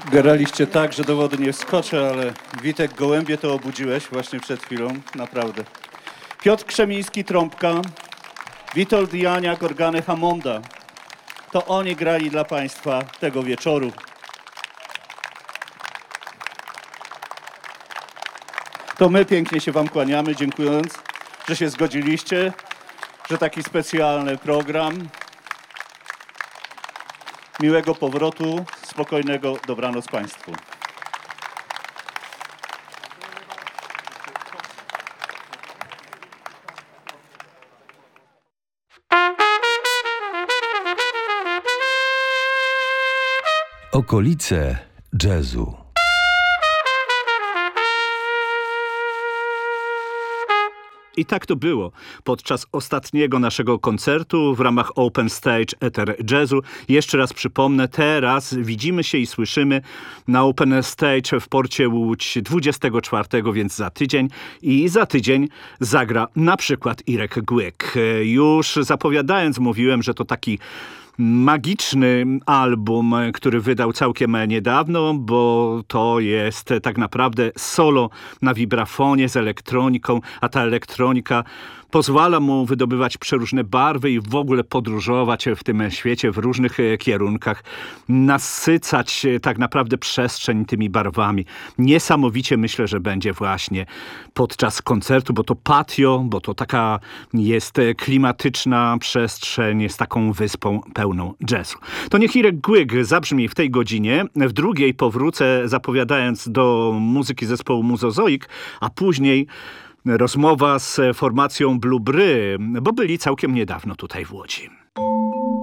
Graliście tak, że do wody nie wskoczę, ale Witek Gołębie to obudziłeś właśnie przed chwilą, naprawdę. Piotr Krzemiński, trąbka, Witold Janiak, organy Hammonda. To oni grali dla Państwa tego wieczoru. To my pięknie się Wam kłaniamy, dziękując, że się zgodziliście, że taki specjalny program. Miłego powrotu, spokojnego dobranoc Państwu. Okolice jazzu. I tak to było podczas ostatniego naszego koncertu w ramach Open Stage Ether Jazzu. Jeszcze raz przypomnę, teraz widzimy się i słyszymy na Open Stage w porcie Łódź 24, więc za tydzień. I za tydzień zagra na przykład Irek Głyk. Już zapowiadając mówiłem, że to taki magiczny album, który wydał całkiem niedawno, bo to jest tak naprawdę solo na wibrafonie z elektroniką, a ta elektronika pozwala mu wydobywać przeróżne barwy i w ogóle podróżować w tym świecie w różnych kierunkach, nasycać tak naprawdę przestrzeń tymi barwami. Niesamowicie myślę, że będzie właśnie podczas koncertu, bo to patio, bo to taka jest klimatyczna przestrzeń z taką wyspą pełną jazzu. To niech Irek Głyk zabrzmi w tej godzinie, w drugiej powrócę zapowiadając do muzyki zespołu Muzozoik, a później rozmowa z formacją Blue Bry, bo byli całkiem niedawno tutaj w Łodzi.